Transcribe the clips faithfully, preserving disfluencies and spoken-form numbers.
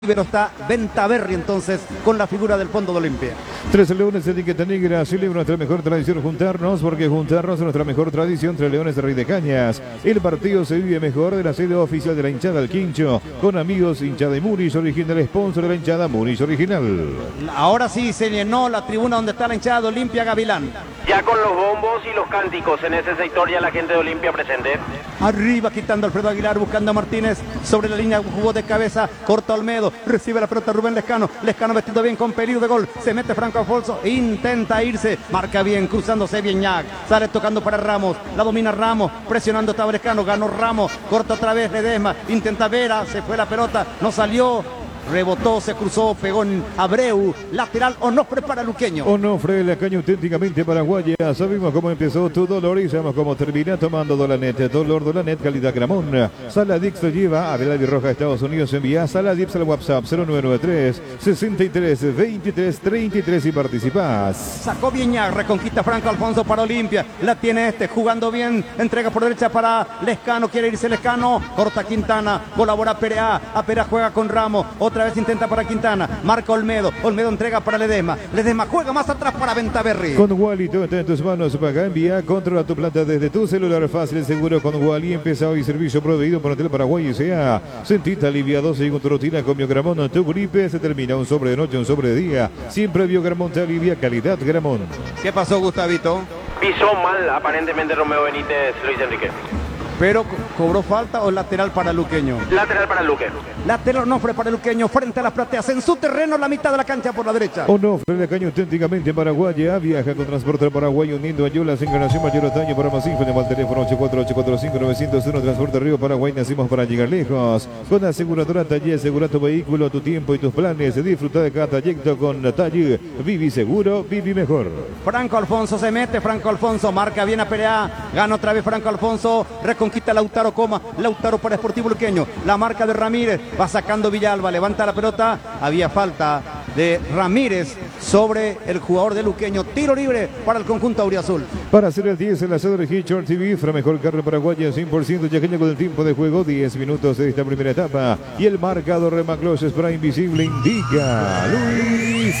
Pero está Ventaverri entonces con la figura del fondo de Olimpia. Tres Leones de etiqueta negra celebra nuestra mejor tradición juntarnos, porque juntarnos es nuestra mejor tradición. Tres Leones de Rey de Cañas. El partido se vive mejor de la sede oficial de la hinchada al Quincho, con amigos, hinchada y Munich original, sponsor de la hinchada Munich original. Ahora sí se llenó la tribuna donde está la hinchada de Olimpia Gavilán. Ya con los bombos y los cánticos en ese sector, ya la gente de Olimpia presente. Arriba quitando a Alfredo Aguilar, buscando a Martínez sobre la línea, jugó de cabeza, corta Olmedo, recibe la pelota Rubén Lescano, Lescano vestido bien con peligro de gol, se mete Franco Alfonso, intenta irse, marca bien, cruzándose bien Ñac, sale tocando para Ramos, la domina Ramos, presionando estaba Lescano, ganó Ramos, corta otra vez Ledesma, intenta Vera, se fue la pelota, no salió. Rebotó, se cruzó, pegó en Abreu, lateral. Onofre para Luqueño. Onofre, la caña auténticamente paraguaya. Sabemos cómo empezó tu dolor y sabemos cómo termina tomando Dolanet. Dolor Dolanet, calidad Gramón. Saladix lo lleva a Vela Roja, Estados Unidos. Envía Saladix al WhatsApp cero nueve nueve tres, sesenta y tres, veintitrés, treinta y tres y participás. Sacó Viñac, reconquista Franco Alfonso para Olimpia. La tiene este, jugando bien. Entrega por derecha para Lescano. Quiere irse Lescano. Corta Quintana. Colabora Perea. A Perea juega con Ramos. Otra vez intenta para Quintana, marca Olmedo, Olmedo entrega para Ledesma, Ledesma juega más atrás para Ventaverri. Con Wally todo está en tus manos, paga, envía, controla tu plata desde tu celular, fácil, seguro con Wally. Empieza hoy servicio proveído por Hotel Paraguay S A. Sentite aliviado según tu rutina con Biogramón. Tu gripe se termina, un sobre de noche, un sobre de día. Siempre Biogramón te alivia, calidad Gramón. ¿Qué pasó, Gustavito? Pisó mal aparentemente Romeo Benítez, Luis Enrique. Pero cobró falta o lateral para Luqueño. Lateral para Luque. Lateral Onofre para Luqueño, frente a las plateas, en su terreno, la mitad de la cancha por la derecha. Onofre, la caña auténticamente paraguaya, viaja con Transporte Paraguay uniendo a Yolas, encarnación Mayor Otaño. Para más info, llama al teléfono ocho cuatro ocho cuatro cinco nueve cero uno. Transporte Río Paraguay, nacimos para llegar lejos. Con aseguradora Taller, asegura tu vehículo, tu tiempo y tus planes. Disfruta de cada trayecto con Taller. Vivi seguro, vivi mejor. Franco Alfonso se mete, Franco Alfonso marca bien a Perea, gana otra vez Franco Alfonso, reconquista Lautaro Coma, Lautaro para Sportivo Luqueño, la marca de Ramírez, va sacando Villalba, levanta la pelota, había falta de Ramírez sobre el jugador de Luqueño, tiro libre para el conjunto auriazul. Para hacer el diez, el asado de Hitchard T V, Fra mejor carne paraguaya, cien por ciento yaqueña con el tiempo de juego, diez minutos de esta primera etapa, y el marcador Remaclos Spray Invisible indica Luis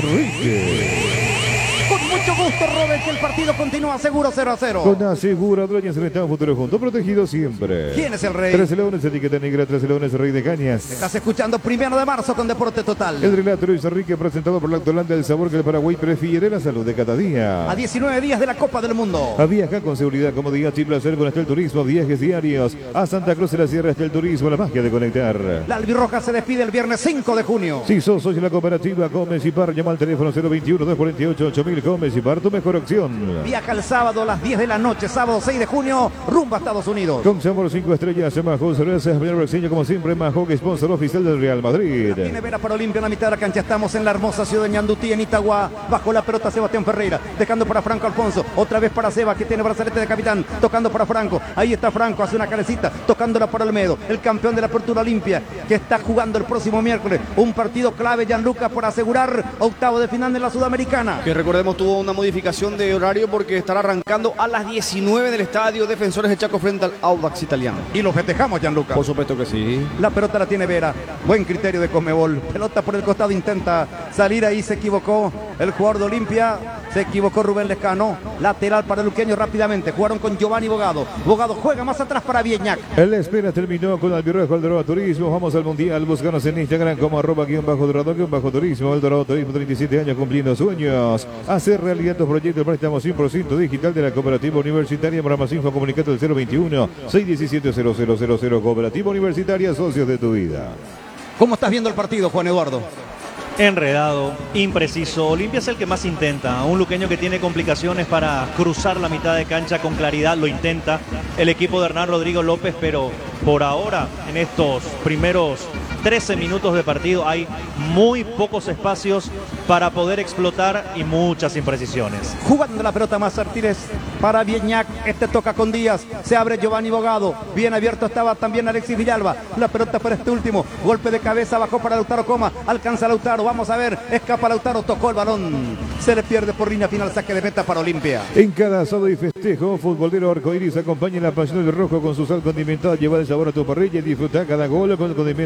Enrique. Con mucho gusto, Robert, que el partido continúa seguro cero a cero. Con aseguradora en el Estado Futuro Junto, protegido siempre. ¿Quién es el rey? Tres Leones, etiqueta negra, Tres Leones, Rey de Cañas. Estás escuchando Primero de Marzo con Deporte Total. El relato Luis Enrique, presentado por la Lactolanda, el sabor que el Paraguay prefiere, la salud de cada día. A diecinueve días de la Copa del Mundo. A viajar con seguridad, comodidad y placer con Estel Turismo, viajes diarios. A Santa Cruz de la Sierra, Estel Turismo, la magia de conectar. La albirroja se despide el viernes cinco de junio. Si sos socio de la cooperativa Gómez y Par, llama al teléfono cero veintiuno, doscientos cuarenta y ocho, ocho mil. Gómez y Par, tu mejor opción. Viaja el sábado a las diez de la noche, sábado seis de junio, rumbo a Estados Unidos. Con sabor cinco estrellas, Majo Cervezas, primer reseña como siempre, Majo, sponsor oficial del Real Madrid. Tiene Vera para Olimpia en la mitad de la cancha, estamos en la hermosa ciudad de Ñandutí, en Itagua. Bajo la pelota Sebastián Ferreira, dejando para Franco Alfonso, otra vez para Seba, que tiene brazalete de capitán, tocando para Franco, ahí está Franco, hace una carecita, tocándola para Olmedo, el campeón de la Apertura Olimpia, que está jugando el próximo miércoles, un partido clave, Gianluca, por asegurar octavo de final de la Sudamericana. Que recordemos tuvo una modificación de horario porque estará arrancando a las diecinueve del estadio Defensores de Chaco frente al Audax italiano. Y lo festejamos, Gianluca. Por supuesto que sí. La pelota la tiene Vera, buen criterio de Conmebol, pelota por el costado, intenta salir ahí, se equivocó el jugador de Olimpia, se equivocó Rubén Lescano, lateral para Luqueño rápidamente, jugaron con Giovanni Bogado, Bogado juega más atrás para Viñac. La espera terminó con Albirrojo El Dorado Turismo, vamos al Mundial, búscanos en Instagram como arroba guión bajo dorado guión bajo turismo, El Dorado Turismo, treinta y siete años cumpliendo sueños, hacer realidad tus proyectos, préstamos cien por ciento digital de la Cooperativa Universitaria. Para más info, comunicate al cero veintiuno, seiscientos diecisiete, cero cero cero cero. Cooperativa Universitaria, socios de tu vida. ¿Cómo estás viendo el partido, Juan Eduardo? Enredado, impreciso. Olimpia es el que más intenta. Un luqueño que tiene complicaciones para cruzar la mitad de cancha con claridad, lo intenta el equipo de Hernán Rodrigo López, pero por ahora, en estos primeros trece minutos de partido, hay muy pocos espacios para poder explotar y muchas imprecisiones. Jugando la pelota más Artírez para Viñac, este toca con Díaz, se abre Giovanni Bogado, bien abierto estaba también Alexis Villalba, la pelota para este último, golpe de cabeza, bajó para Lautaro Coma, alcanza Lautaro, vamos a ver, escapa Lautaro, tocó el balón, se le pierde por línea final, saque de meta para Olimpia. En cada asado y festejo, futbolero arcoíris acompaña la pasión del rojo con su sal condimentada, lleva el sabor a tu parrilla y disfruta cada gol con el condimento del fútbol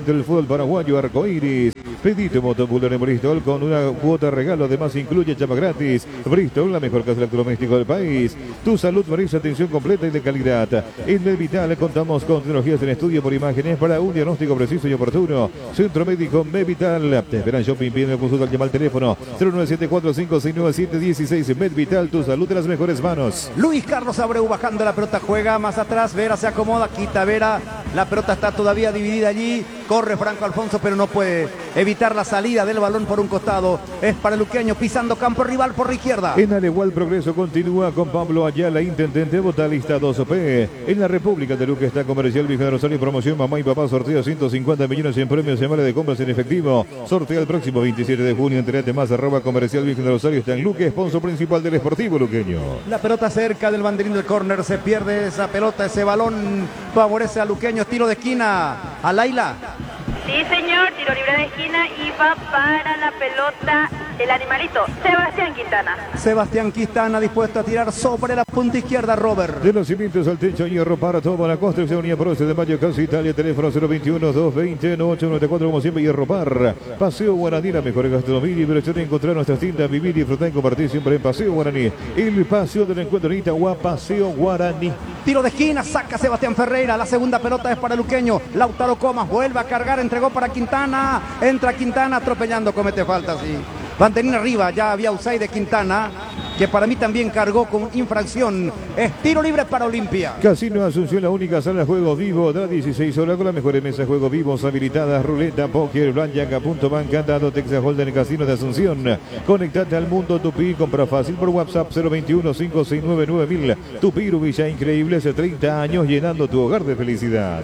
Bristol paraguayo Arcoiris. Pedite motopular en Bristol con una cuota regalo. Además incluye chapa gratis. Bristol, la mejor casa electrodoméstico del país. Tu salud merece atención completa y de calidad. En Mevital contamos con tecnologías en estudio por imágenes para un diagnóstico preciso y oportuno. Centro Médico Mevital. Te esperan shopping, pide consulta, llama al teléfono cero nueve siete cuatro cinco seis nueve siete uno seis. Medvital, tu salud en las mejores manos. Luis Carlos Abreu bajando la pelota, juega más atrás, Vera se acomoda, quita Vera, la pelota está todavía dividida allí, corre Franco Alfonso pero no puede evitar la salida del balón por un costado, es para el luqueño pisando campo rival por la izquierda. En Alegual Progreso continúa con Pablo Ayala, intendente Botalista dos P. En la República de Luque está Comercial Vieja de Rosario, promoción Mamá y Papá, sorteo ciento cincuenta millones en premios, semana de compras en efectivo, sorteo el próximo veintisiete de junio, enterate más, arroba Comercial Vieja de Rosario, está en Luque, sponsor principal del Esportivo Luqueño. La pelota cerca del banderín del córner, se pierde esa pelota, ese balón favorece a Luqueño, tiro de esquina a Laila. Sí, señor, tiro libre de esquina y va para la pelota el animalito, Sebastián Quintana. Sebastián Quintana dispuesto a tirar sobre la punta izquierda, Robert. De los cimientos al techo, hierro para toda la construcción y Proce de Mayo, Casa Italia, teléfono cero veintiuno, doscientos veinte, ocho noventa y cuatro, como siempre, hierro par. Paseo Guaraní, la mejor gastronomía y diversión, encontrar nuestras tiendas, vivir, disfrutar y compartir siempre en Paseo Guaraní. El paseo del encuentro en Itagua, Paseo Guaraní. Tiro de esquina, saca Sebastián Ferreira, la segunda pelota es para el luqueño, Lautaro Comas vuelve a cargar, entregó para Quintana, entra Quintana atropellando, comete falta, sí. Banderín arriba, ya había Usay de Quintana, que para mí también cargó con infracción. Es tiro libre para Olimpia. Casino Asunción, la única sala de juego vivo de las dieciséis horas con las mejores mesas de juego vivos habilitadas, ruleta, póker, blackjack, punto bank, candado, Texas Hold'em, Casino de Asunción. Conectate al mundo Tupi, compra fácil por WhatsApp cero veintiuno, cinco seis nueve, nueve mil. Tupi, Villa increíble, hace treinta años llenando tu hogar de felicidad.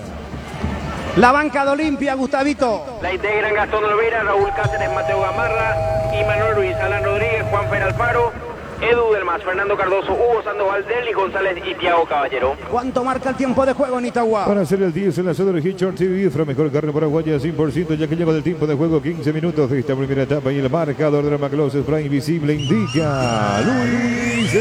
La banca de Olimpia, Gustavito. La integran Gastón Olvera, Raúl Cáceres, Mateo Gamarra, Imanol Ruiz, Alan Rodríguez, Juan Fer Alfaro, Edu Delmas, Fernando Cardoso, Hugo Sandoval, Deli González y Tiago Caballero. ¿Cuánto marca el tiempo de juego en Itagua? Para hacer el diez en la zona de Hitchard T V, Fra mejor carne paraguaya cien por ciento, ya que lleva del tiempo de juego quince minutos de esta primera etapa y el marcador de la Maclós Spray Invisible indica Luis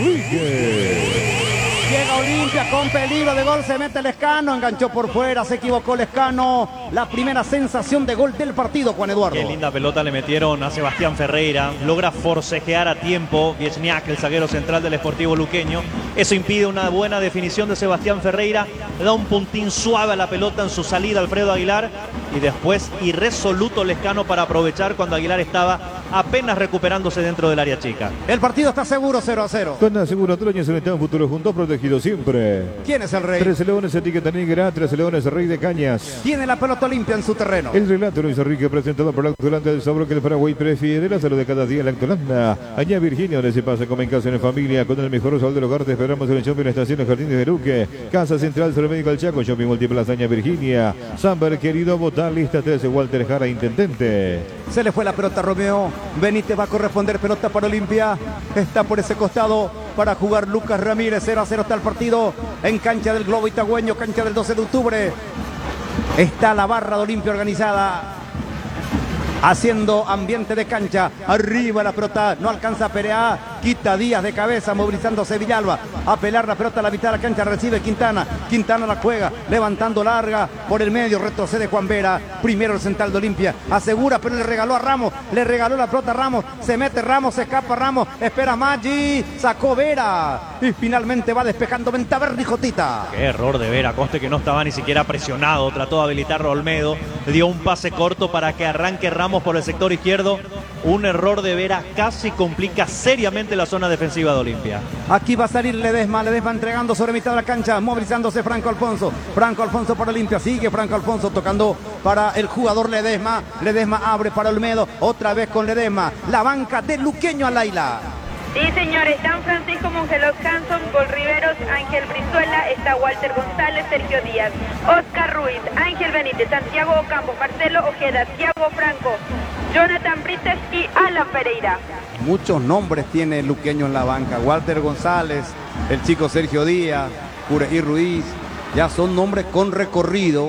Enrique. Llega Olimpia con peligro de gol, se mete Lescano, enganchó por fuera, se equivocó Lescano. La primera sensación de gol del partido, Juan Eduardo. Qué linda pelota le metieron a Sebastián Ferreira. Logra forcejear a tiempo Viesniak, el zaguero central del Sportivo Luqueño. Eso impide una buena definición de Sebastián Ferreira. Le da un puntín suave a la pelota en su salida Alfredo Aguilar. Y después irresoluto Lescano para aprovechar cuando Aguilar estaba apenas recuperándose dentro del área chica. El partido está seguro, cero a cero. Con Aseguradora se un futuro juntos, protegido siempre. ¿Quién es el rey? Trece Leones, etiqueta negra, Trece Leones, Rey de Cañas. Tiene la pelota limpia en su terreno. El relato Luis Enrique, presentado por la Lactolanda del sabor que el Paraguay prefiere, la salud de cada día, Lactolanda. Allá Virginia, donde se pasa como en casa en familia, con el mejor sol del hogar. Te esperamos en el shopping Estación Jardines de Luque, Casa Central, Centro Médico del Chaco, Shopping Multiplaza Aña Virginia. Samber, querido, votar lista trece, Walter Jara, intendente. Se le fue la pelota a Romeo. Benítez va a corresponder, pelota para Olimpia. Está por ese costado para jugar Lucas Ramírez. cero a cero está el partido en cancha del Globo Itagüeño, cancha del doce de octubre. Está la barra de Olimpia organizada, haciendo ambiente de cancha. Arriba la pelota, no alcanza a Perea, quita Díaz de cabeza, movilizándose Villalba. A pelar la pelota a la mitad de la cancha, recibe Quintana. Quintana la juega, levantando larga por el medio, retrocede Juan Vera. Primero el central de Olimpia, asegura, pero le regaló a Ramos, le regaló la pelota a Ramos. Se mete Ramos, se escapa Ramos, espera Maggi, sacó Vera. Y finalmente va despejando Ventaverdi Jotita. Qué error de Vera, Coste que no estaba ni siquiera presionado. Trató de habilitar a Olmedo, dio un pase corto para que arranque Ramos por el sector izquierdo. Un error de Vera casi complica seriamente la zona defensiva de Olimpia. Aquí va a salir Ledesma, Ledesma entregando sobre mitad de la cancha, movilizándose Franco Alfonso. Franco Alfonso para Olimpia, sigue Franco Alfonso tocando para el jugador Ledesma. Ledesma abre para Olmedo, otra vez con Ledesma. La banca de Luqueño a Laila. Sí, señor, están Francisco Mongelos Hanson, Gol Riveros, Ángel Brizuela, está Walter González, Sergio Díaz, Oscar Ruiz, Ángel Benítez, Santiago Ocampo, Marcelo Ojeda, Thiago Franco, Jonathan Brites y Alan Pereira. Muchos nombres tiene el Luqueño en la banca. Walter González, el chico Sergio Díaz, Cureí Ruiz, ya son nombres con recorrido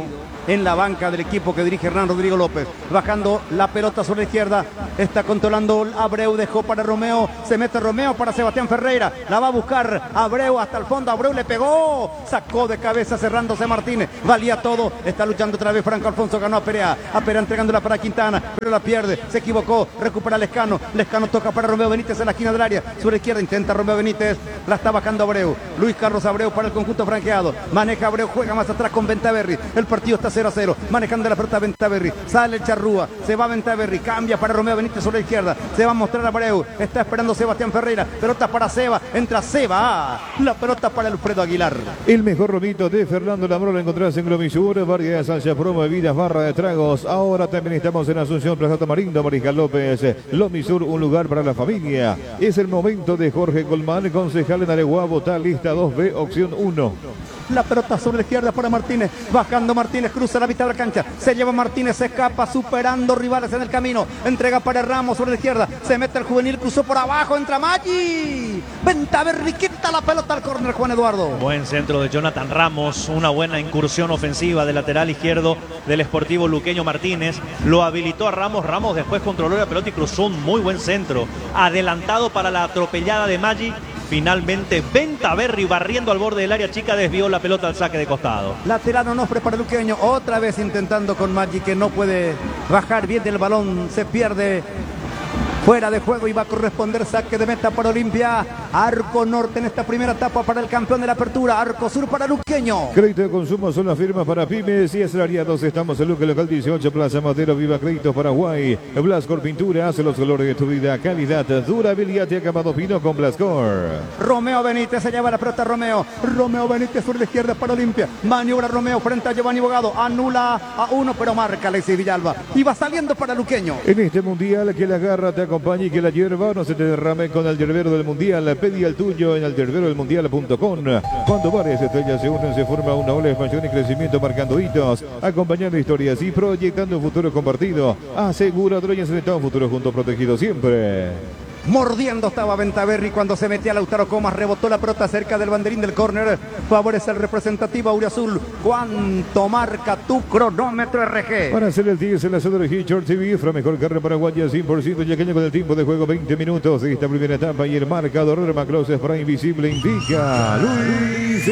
en la banca del equipo que dirige Hernán Rodrigo López. Bajando la pelota sobre la izquierda, está controlando Abreu, dejó para Romeo, se mete Romeo para Sebastián Ferreira, la va a buscar Abreu hasta el fondo, Abreu le pegó, sacó de cabeza cerrándose Martínez, valía todo, está luchando otra vez Franco Alfonso, ganó a Perea, a Perea entregándola para Quintana, pero la pierde, se equivocó, recupera Lescano, Lescano toca para Romeo Benítez en la esquina del área, sobre la izquierda intenta Romeo Benítez, la está bajando Abreu, Luis Carlos Abreu para el conjunto franqueado, maneja Abreu, juega más atrás con Ventaverri, el partido está cero a cero, manejando la pelota Ventaverri, sale el Charrúa, se va Ventaverri, cambia para Romeo Benítez sobre la izquierda, se va a mostrar a Abreu, está esperando Sebastián Ferreira, pelota para Seba, entra Seba, la pelota para Alfredo Aguilar. El mejor romito de Fernando Lamoro lo encontrás en Glomisur, variedades, salsa, promo, bebidas, barra de tragos. Ahora también estamos en Asunción, Plaza Tamarindo, Mariscal López. Glomisur, un lugar para la familia. Es el momento de Jorge Colmán, concejal en Areguá, vota lista dos B, opción uno. La pelota sobre la izquierda para Martínez, bajando Martínez, cruza la mitad de la cancha, se lleva Martínez, se escapa, superando rivales en el camino, entrega para Ramos sobre la izquierda, se mete el juvenil, cruzó por abajo, entra Maggi, Ventaverri quita la pelota al córner, Juan Eduardo. Buen centro de Jonathan Ramos, una buena incursión ofensiva del lateral izquierdo del Sportivo Luqueño Martínez, lo habilitó a Ramos, Ramos después controló la pelota y cruzó un muy buen centro, adelantado para la atropellada de Maggi. Finalmente Ventaverri barriendo al borde del área chica desvió la pelota al saque de costado. Lateral Onofre para Luqueño, otra vez intentando con Maggi que no puede bajar bien del balón, se pierde. Fuera de juego y va a corresponder saque de meta para Olimpia. Arco norte en esta primera etapa para el campeón de la apertura. Arco sur para Luqueño. Crédito de consumo son las firmas para pymes y asalariados. Estamos en Luque Local dieciocho, Plaza Matero, Viva Crédito Paraguay. Blascor Pintura hace los colores de tu vida. Calidad, durabilidad y acabado fino con Blascor. Romeo Benítez se lleva la pelota Romeo. Romeo Benítez sobre la izquierda para Olimpia. Maniobra Romeo frente a Giovanni Bogado. Anula a uno, pero marca Alexis Villalba. Y va saliendo para Luqueño. En este mundial que la garra te acompañe y que la hierba no se te derrame con el yerbero del mundial. Pedí el tuyo en el yerbero del mundial punto com. Cuando varias estrellas se unen, se forma una ola de expansión y crecimiento marcando hitos, acompañando historias y proyectando un futuro compartido. Asegura Troyes en un futuro junto protegido siempre. Mordiendo estaba Ventaverri cuando se metía Lautaro Comas, rebotó la pelota cerca del banderín del córner, favorece al representativo Auriazul. ¿Cuánto marca tu cronómetro R G? Para hacer el diez en la zona de Hitchcock T V, Fra mejor carne paraguaya, cien por ciento yaqueño con el tiempo de juego, veinte minutos de esta primera etapa y el marcador de Macloses para Invisible indica Luis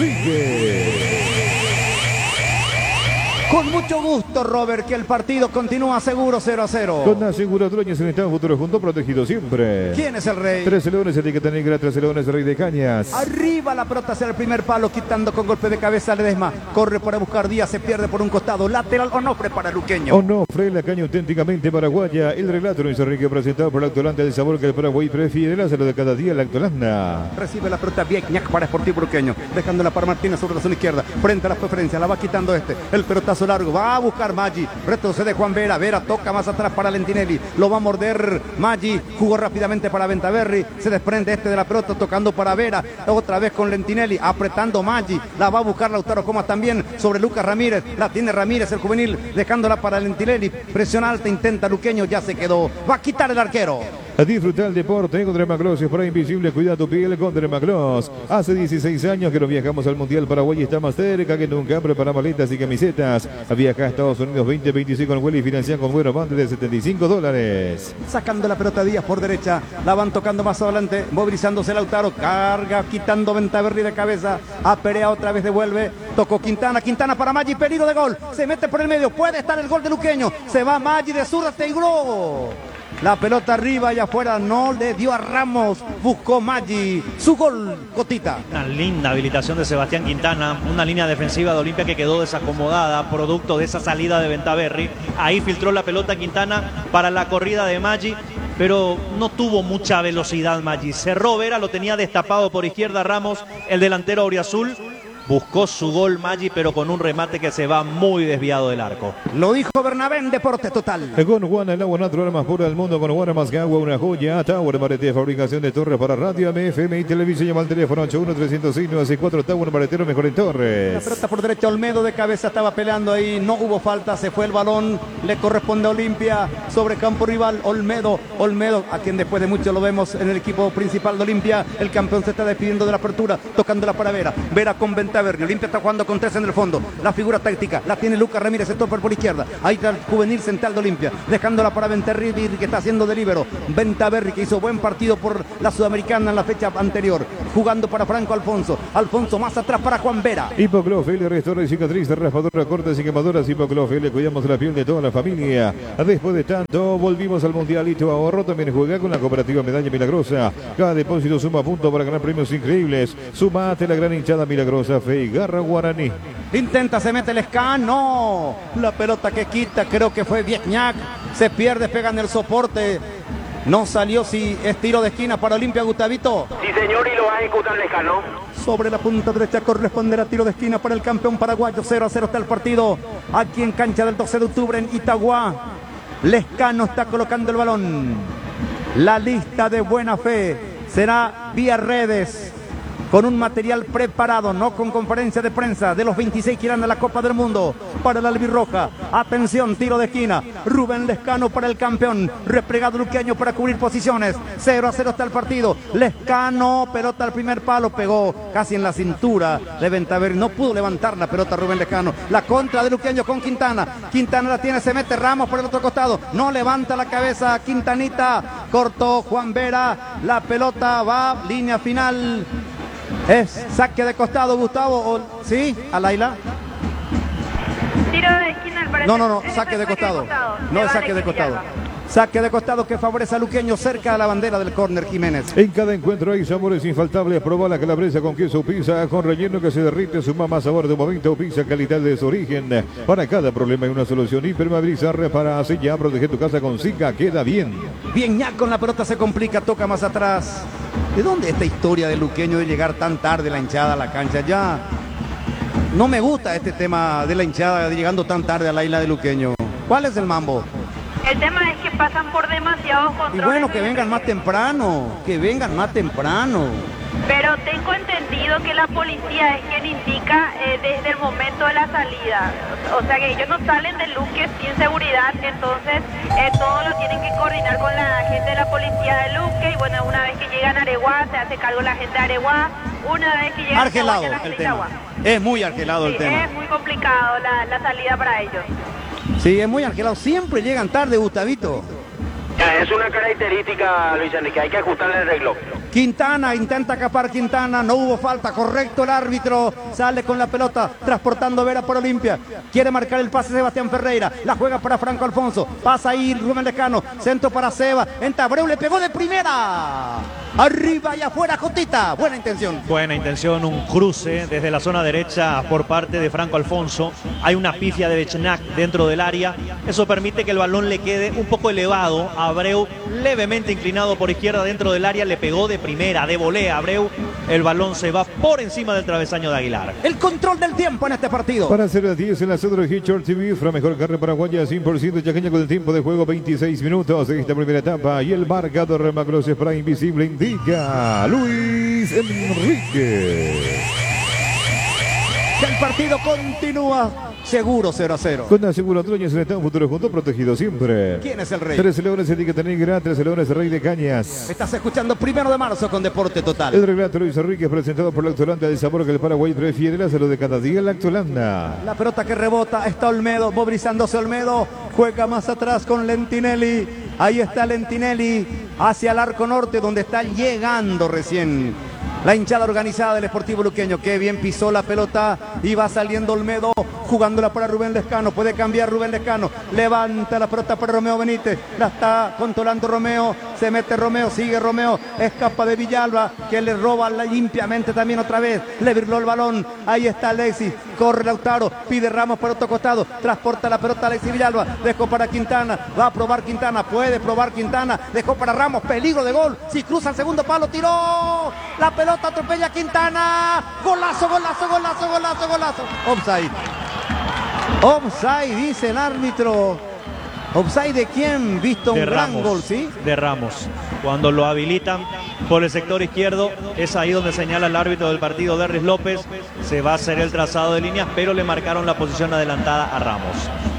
Enrique. Con mucho gusto, Robert, que el partido continúa seguro cero a cero. Con Asegura Troñes en estado futuro junto protegido siempre. ¿Quién es el rey? Trece Leones, etiqueta negra, Trece Leones, rey de cañas. Arriba la pelota hacia el primer palo, quitando con golpe de cabeza a Ledesma. Corre para buscar Díaz, se pierde por un costado. Lateral Onofre para Luqueño. Onofre, la caña auténticamente paraguaya. El relato Luis Enrique presentado por la Lactolanda, el sabor que el Paraguay prefiere. Hacerlo de cada día, la Lactolanda. Recibe la pelota Viegnac para Sportivo Luqueño, dejándola para Martínez sobre la zona izquierda. Frente a la preferencia, la va quitando este. El pelotazo largo, va a buscar Maggi, retrocede Juan Vera, Vera toca más atrás para Lentinelli, lo va a morder Maggi, jugó rápidamente para Ventaverri, se desprende este de la pelota tocando para Vera, otra vez con Lentinelli, apretando Maggi, la va a buscar Lautaro Comas también sobre Lucas Ramírez, la tiene Ramírez el juvenil, dejándola para Lentinelli, presión alta, intenta Luqueño, ya se quedó, va a quitar el arquero. A disfrutar el deporte con Dermagloss, para Invisible, cuida tu piel con Dermagloss. Hace dieciséis años que no viajamos al Mundial, Paraguay está más cerca que nunca, prepara maletas y camisetas. Viaja a Estados Unidos veinte veinticinco con vuelo y financia con buenos bandes de setenta y cinco dólares. Sacando la pelota Díaz por derecha, la van tocando más adelante, movilizándose Lautaro, carga, quitando Ventaverri de cabeza, a Perea otra vez devuelve, tocó Quintana, Quintana para Maggi, peligro de gol, se mete por el medio, puede estar el gol de Luqueño, se va Maggi de zurda, te igualó. La pelota arriba y afuera, no le dio a Ramos, buscó Maggi, su gol, Cotita. Una linda habilitación de Sebastián Quintana, una línea defensiva de Olimpia que quedó desacomodada, producto de esa salida de Ventaverri. Ahí filtró la pelota Quintana para la corrida de Maggi, pero no tuvo mucha velocidad Maggi. Cerró Vera, lo tenía destapado por izquierda Ramos, el delantero auriazul. Buscó su gol Maggi, pero con un remate que se va muy desviado del arco. Lo dijo Bernabé en Deporte Total. Con Juana, el agua natural más pura del mundo. Con Juana más que agua, una joya. Tower Marete, fabricación de torres para radio, M F M y televisión. Llama al teléfono ocho uno tres cero seis nueve seis cuatro. Tower Maretero, mejor en torres. La pelota por derecha, Olmedo de cabeza estaba peleando ahí. No hubo falta, se fue el balón. Le corresponde a Olimpia sobre campo rival. Olmedo, Olmedo, a quien después de mucho lo vemos en el equipo principal de Olimpia. El campeón se está despidiendo de la apertura, tocándola para Vera. Vera con ventaja. Ventaverri. Olimpia está jugando con tres en el fondo. La figura táctica la tiene Lucas Ramírez, el topper por izquierda. Ahí está el juvenil central de Olimpia, dejándola para Ventaverri, que está haciendo de líbero. Ventaverri, que hizo buen partido por la Sudamericana en la fecha anterior, jugando para Franco Alfonso. Alfonso más atrás para Juan Vera. Hipoclofil, restaura y cicatriz, raspadora, cortes y quemadoras. Hipoclofil, le cuidamos la piel de toda la familia. Después de tanto, volvimos al Mundialito Ahorro. También juega con la cooperativa Medalla Milagrosa. Cada depósito suma puntos para ganar premios increíbles. Sumate la gran hinchada milagrosa, Fe y Garra Guaraní. Intenta, se mete el escano. La pelota que quita, creo que fue Viesñac. Se pierde, pega en el soporte. No salió, si es tiro de esquina para Olimpia, Gustavito. Sí, señor, y lo va a ejecutar Lescano. Sobre la punta derecha corresponderá tiro de esquina para el campeón paraguayo. cero a cero está el partido aquí en cancha del doce de octubre en Itagua. Lescano está colocando el balón. La lista de buena fe será vía redes, con un material preparado, no con conferencia de prensa, de los veintiséis que irán a la Copa del Mundo para la albirroja. Atención, tiro de esquina. Rubén Lescano para el campeón. Replegado Luqueño para cubrir posiciones. cero a cero está el partido. Lescano, pelota al primer palo, pegó casi en la cintura de Ventaverri. No pudo levantar la pelota Rubén Lescano. La contra de Luqueño con Quintana. Quintana la tiene, se mete Ramos por el otro costado. No levanta la cabeza Quintanita. Cortó Juan Vera. La pelota va, línea final. Es saque de costado, Gustavo. O, ¿sí? ¿A Laila? Tiro de esquina, al parecer. No, no, no, Es saque de costado. No Le es va saque de Alexis costado. Villalba. Saque de costado que favorece a Luqueño cerca de la bandera del córner, Jiménez. En cada encuentro hay sabores infaltables. Proba la calabresa con queso pizza, con relleno que se derrite, suma más sabor de momento. Pizza, calidad de su origen. Para cada problema hay una solución. Hipermabilizar, repara, sella, protege tu casa con Zika, queda bien. Bien, ya con la pelota se complica, toca más atrás. ¿De dónde esta historia de Luqueño de llegar tan tarde la hinchada a la cancha? Ya no me gusta este tema de la hinchada de llegando tan tarde a la isla de Luqueño. ¿Cuál es el mambo? El tema es que pasan por demasiados Y controles. bueno, que de vengan más temprano, que vengan más temprano. Pero tengo entendido que la policía es quien indica eh, desde el momento de la salida. O sea que ellos no salen de Luque sin seguridad, entonces eh, todo lo tienen que coordinar con la gente de la policía de Luque. Y bueno, una vez que llegan a Areguá, se hace cargo la gente de Areguá. Una vez que llegan Argelado a Chaguá, la el gente de tema. Chaguá. Es muy argelado el Sí, tema. es muy complicado la, la salida para ellos. Sí, es muy argelado. Siempre llegan tarde, Gustavito. Ya, es una característica, Luis Enrique, hay que ajustarle el reloj. Quintana, intenta escapar Quintana, no hubo falta, correcto el árbitro, sale con la pelota, transportando Vera por Olimpia, quiere marcar el pase Sebastián Ferreira, la juega para Franco Alfonso, pasa ahí Rubén Lescano, centro para Seba, entra Abreu, le pegó de primera, arriba y afuera, Jotita, buena intención. Buena intención, un cruce desde la zona derecha por parte de Franco Alfonso. Hay una pifia de Bechnac dentro del área. Eso permite que el balón le quede un poco elevado. Abreu levemente inclinado por izquierda dentro del área. Le pegó de primera, de volea Abreu. El balón se va por encima del travesaño de Aguilar. El control del tiempo en este partido. Para hacer las diez en la Centro de Hitchcock T V, la mejor carne paraguaya, cien por ciento chaqueña con el tiempo de juego, veintiséis minutos de esta primera etapa. Y el marcador Macros Spray Invisible indica Luis Enrique. Que el partido continúa seguro cero a cero. Con aseguradora en el futuro junto, protegido siempre. ¿Quién es el rey? Tres leones, etiqueta negra, tres leones, rey de cañas. Estás escuchando Primero de Marzo con Deporte Total. El relato Luis Enrique presentado por Lactolanda, del sabor que el Paraguay prefiere, la salud de cada día, Lactolanda. La pelota que rebota, está Olmedo, mobilizándose Olmedo, juega más atrás con Lentinelli, ahí está Lentinelli, hacia el arco norte donde está llegando recién la hinchada organizada del Sportivo Luqueño. Qué bien pisó la pelota y va saliendo Olmedo, jugándola para Rubén Lescano, puede cambiar Rubén Lescano, levanta la pelota para Romeo Benítez, la está controlando Romeo, se mete Romeo, sigue Romeo, escapa de Villalba, que le roba limpiamente también otra vez, le virló el balón, ahí está Alexis, corre Lautaro, pide Ramos por otro costado, transporta la pelota Alexis Villalba, dejó para Quintana, va a probar Quintana, puede probar Quintana, dejó para Ramos, peligro de gol, si cruza el segundo palo, tiró, la pelota atropella a Quintana, golazo, golazo, golazo, golazo, golazo, offside. Offside, dice el árbitro. ¿Offside de quién? Visto un De gran Ramos, gol, ¿sí? de Ramos. Cuando lo habilitan por el sector izquierdo, es ahí donde señala el árbitro del partido, Derris López. Se va a hacer el trazado de líneas, pero le marcaron la posición adelantada a Ramos.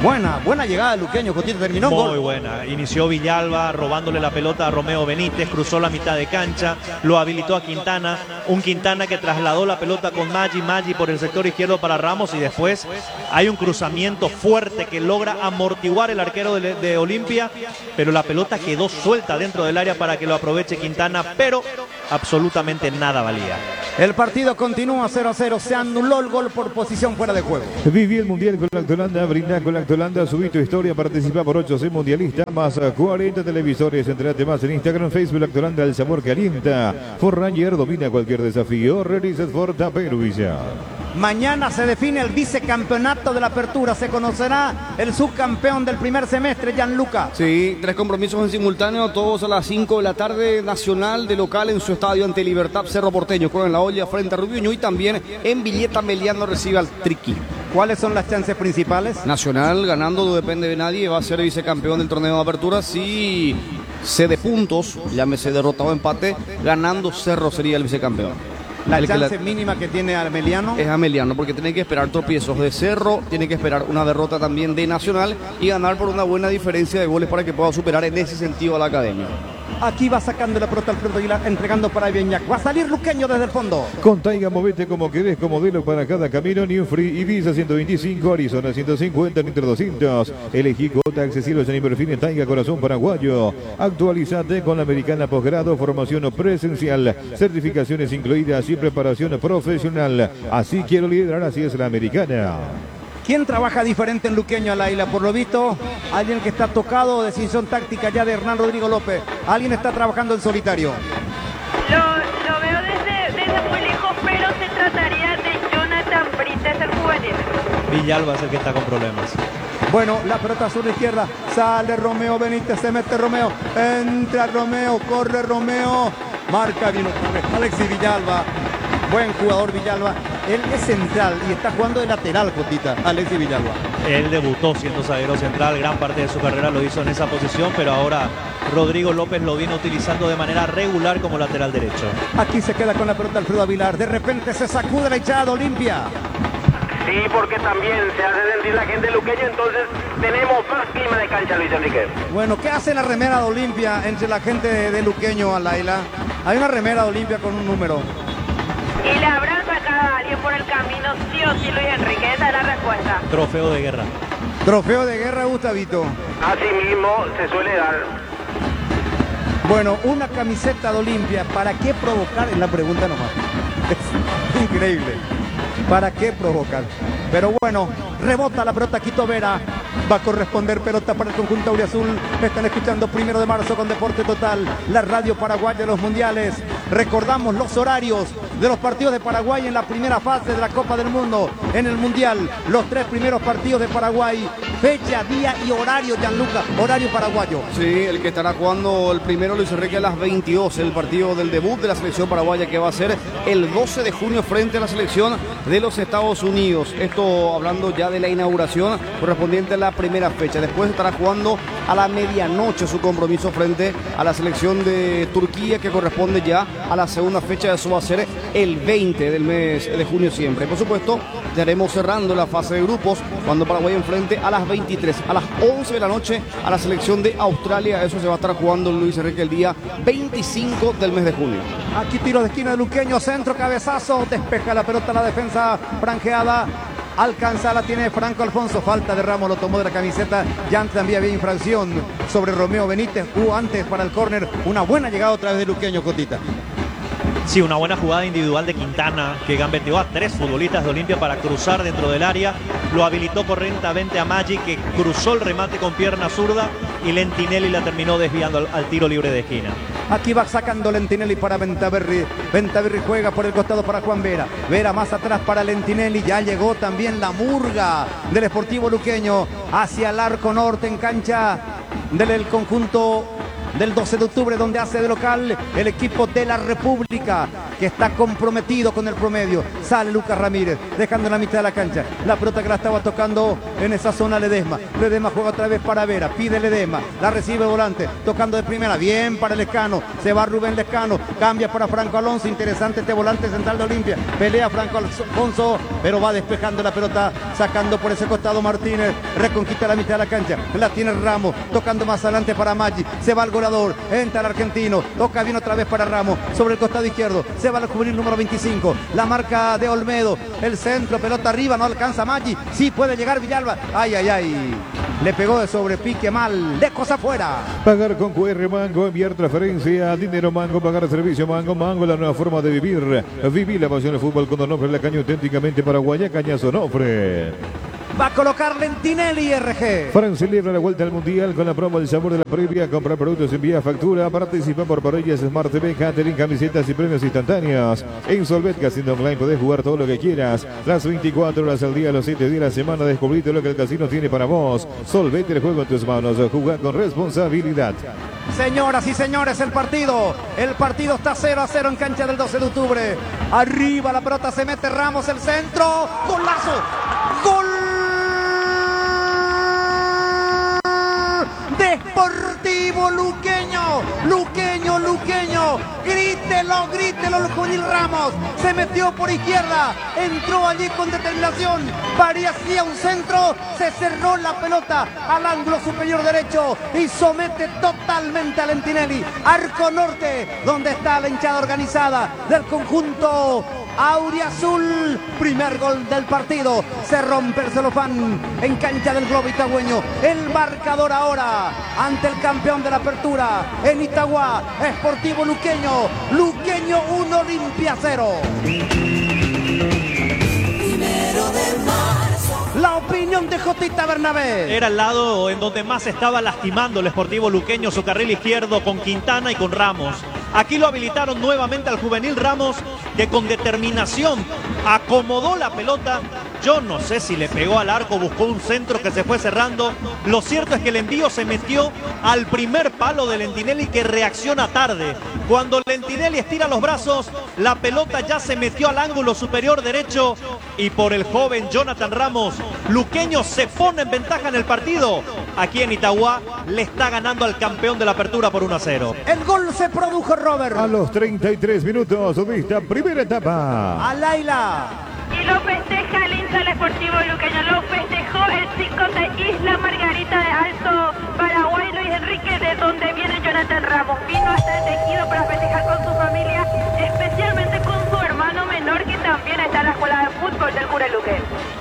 Buena, buena llegada de Luqueño, Cotito, terminó en Muy gol. buena. Inició Villalba robándole la pelota a Romeo Benítez, cruzó la mitad de cancha, lo habilitó a Quintana. Un Quintana que trasladó la pelota con Maggi, Maggi por el sector izquierdo para Ramos y después hay un cruzamiento fuerte que logra amortiguar el arquero de, de Olimpia, pero la pelota quedó suelta dentro del área para que lo aproveche Quintana, pero absolutamente nada valía. El partido continúa cero a cero, se anuló el gol por posición fuera de juego. Viví el Mundial con Lactolanda, brinda con Lactolanda, subí tu historia, participa por ocho C Mundialista, más cuarenta televisores, entrate más en Instagram, Facebook, Lactolanda, el sabor que alienta. Ford Ranger domina cualquier desafío, realizas Ford Taperuilla. Mañana se define el vicecampeonato de la apertura, se conocerá el subcampeón del primer semestre, Gianluca. Sí, tres compromisos en simultáneo, todos a las cinco de la tarde, Nacional de local en su estadio ante Libertad Cerro Porteño, con la olla frente a Rubiño y también en Villeta Meliano recibe al Triqui. ¿Cuáles son las chances principales? Nacional ganando, no depende de nadie, va a ser vicecampeón del torneo de apertura si se de puntos, llámese derrota o empate, ganando Cerro sería el vicecampeón. La El que chance la- mínima que tiene Armeliano. Es Ameliano, porque tiene que esperar tropiezos de Cerro, tiene que esperar una derrota también de Nacional y ganar por una buena diferencia de goles para que pueda superar en ese sentido a la academia. Aquí va sacando la pelota Alfredo Aguilar, entregando para Beñac. Va a salir Luqueño desde el fondo. Con Taiga, movete como querés, con modelo para cada camino. New Free, Ibiza ciento veinticinco, Arizona ciento cincuenta, Nitro doscientos. Elegí cuota accesible en perfil en Taiga, corazón paraguayo. Actualizate con la americana posgrado, formación presencial, certificaciones incluidas y preparación profesional. Así quiero liderar, así es la americana. ¿Quién trabaja diferente en Luqueño a la isla? Por lo visto, alguien que está tocado, decisión táctica ya de Hernán Rodrigo López. Alguien está trabajando en solitario. Lo, lo veo desde, desde muy lejos, pero se trataría de Jonathan Brites, el juvenil. Villalba es el que está con problemas. Bueno, la pelota sur izquierda, sale Romeo Benítez, se mete Romeo, entra Romeo, corre Romeo, marca bien otra vez Alexis Villalba, buen jugador Villalba, él es central y está jugando de lateral, Cotita, Alexis Villalba. Él debutó siendo zaguero central, gran parte de su carrera lo hizo en esa posición, pero ahora Rodrigo López lo viene utilizando de manera regular como lateral derecho. Aquí se queda con la pelota Alfredo Aguilar, de repente se sacude la hinchada de Olimpia. Sí, porque también se hace sentir la gente luqueña, entonces tenemos más clima de cancha, Luis Enrique. Bueno, ¿qué hace la remera de Olimpia entre la gente de, de Luqueño a Laila? Hay una remera de Olimpia con un número. Y le habrán sacado a alguien por el camino, sí o sí, Luis Enrique, esa es la respuesta. Trofeo de guerra. Trofeo de guerra, Gustavito. Así mismo se suele dar. Bueno, una camiseta de Olimpia, ¿para qué provocar? Es la pregunta nomás. Es increíble. ¿Para qué provocar? Pero bueno, rebota la pelota Quito Vera. Va a corresponder pelota para el conjunto auriazul. Están escuchando Primero de Marzo con Deporte Total, la radio paraguaya de los mundiales. Recordamos los horarios de los partidos de Paraguay en la primera fase de la Copa del Mundo. En el Mundial, los tres primeros partidos de Paraguay. Fecha, día y horario, Gianluca. Horario paraguayo. Sí, el que estará jugando el primero Luis Enrique a las veintidós, el partido del debut de la selección paraguaya que va a ser el doce de junio frente a la selección de los Estados Unidos. Esto hablando ya de la inauguración correspondiente a la primera fecha. Después estará jugando a la medianoche su compromiso frente a la selección de Turquía que corresponde ya a la segunda fecha. Eso va a ser el veinte del mes de junio siempre. Por supuesto, estaremos cerrando la fase de grupos cuando Paraguay enfrente a las veintitrés, a las once de la noche a la selección de Australia. Eso se va a estar jugando Luis Enrique el día veinticinco del mes de junio. Aquí tiro de esquina de Luqueño, centro, cabezazo, despeja la pelota la defensa franjeada. Alcanza, la tiene Franco Alfonso, falta de Ramos, lo tomó de la camiseta. Ya también había infracción sobre Romeo Benítez. Hubo antes para el córner una buena llegada otra vez de Luqueño, Cotita. Sí, una buena jugada individual de Quintana que gambeteó a tres futbolistas de Olimpia para cruzar dentro del área. Lo habilitó correctamente a Maggi que cruzó el remate con pierna zurda y Lentinelli la terminó desviando al, al tiro libre de esquina. Aquí va sacando Lentinelli para Ventaverri. Ventaverri juega por el costado para Juan Vera. Vera más atrás para Lentinelli. Ya llegó también la murga del Sportivo Luqueño hacia el arco norte en cancha del conjunto del doce de octubre, donde hace de local el equipo de la República. que está comprometido con el promedio. Sale Lucas Ramírez, dejando en la mitad de la cancha. La pelota que la estaba tocando en esa zona Ledesma. Ledesma juega otra vez para Vera, pide Ledesma, la recibe Volante, tocando de primera, bien para Lescano, se va Rubén Lescano, cambia para Franco Alonso, interesante este volante central de Olimpia, pelea Franco Alonso, pero va despejando la pelota, sacando por ese costado Martínez, reconquista la mitad de la cancha, la tiene Ramos, tocando más adelante para Maggi, se va el goleador, entra el argentino, toca bien otra vez para Ramos, sobre el costado izquierdo, se va el juvenil número veinticinco, la marca de Olmedo, el centro, pelota arriba, no alcanza Maggi, sí puede llegar Villalba, ay, ay, ay, le pegó de sobrepique mal, lejos afuera. Pagar con Q R Mango, enviar transferencia, dinero Mango, pagar servicio Mango, Mango, la nueva forma de vivir. Vivir la pasión del fútbol con Donofre, la caña auténticamente paraguaya, Cañazo Donofre. Va a colocar Lentinelli R G. Francia celebra la vuelta al Mundial con la promo del sabor de la previa. Comprar productos, envía factura. Participa por parrillas Smart T V, catering, camisetas y premios instantáneos. En Solvet Casino Online podés jugar todo lo que quieras. Las veinticuatro horas al día, los siete días de la semana. Descubrite lo que el casino tiene para vos. Solvet, el juego en tus manos. Juega con responsabilidad. Señoras y señores, el partido. El partido está cero a cero en cancha del doce de octubre. Arriba la pelota, se mete Ramos, el centro. ¡Golazo! ¡Gol! Deportivo Luqueño, Luqueño, Luqueño, grítelo, grítelo el juvenil Ramos, se metió por izquierda, entró allí con determinación, parecía un centro, se cerró la pelota al ángulo superior derecho y somete totalmente a Lentinelli, arco norte, donde está la hinchada organizada del conjunto auriazul. Primer gol del partido, se rompe el celofán en cancha del Globo Itagüeño. El marcador ahora ante el campeón de la apertura en Itagua, Sportivo Luqueño, Luqueño uno, Olimpia cero. La opinión de Jotita Bernabé. Era el lado en donde más estaba lastimando el Sportivo Luqueño, su carril izquierdo con Quintana y con Ramos. Aquí lo habilitaron nuevamente al juvenil Ramos, que con determinación acomodó la pelota. Yo no sé si le pegó al arco, buscó un centro que se fue cerrando. Lo cierto es que el envío se metió al primer palo de Lentinelli, que reacciona tarde. Cuando Lentinelli estira los brazos, la pelota ya se metió al ángulo superior derecho y por el joven Jonathan Ramos, Luqueño se pone en ventaja en el partido. Aquí en Itagua le está ganando al campeón de la apertura por uno a cero. El gol se produjo, Robert. A los treinta y tres minutos de esta primera etapa. A Laila. Y lo festeja el hincha del Sportivo Luqueño, lo festejó el chico de Isla Margarita de Alto Paraguay, Luis Enrique, de donde viene Jonathan Ramos. Vino hasta el tejido para festejar con su familia, especialmente con su hermano menor, que también está en la escuela de fútbol del Cure Luque.